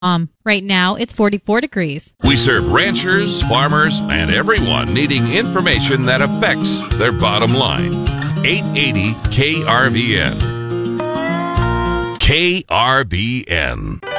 Right now, it's 44 degrees. We serve ranchers, farmers, and everyone needing information that affects their bottom line. 880 KRVN. KRVN.